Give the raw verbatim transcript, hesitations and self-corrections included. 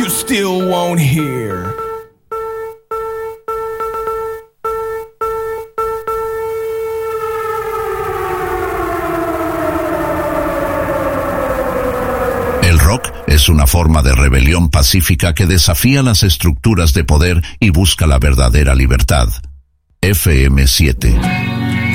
you still won't hear. El rock es una forma de rebelión pacífica que desafía las estructuras de poder y busca la verdadera libertad. F M siete.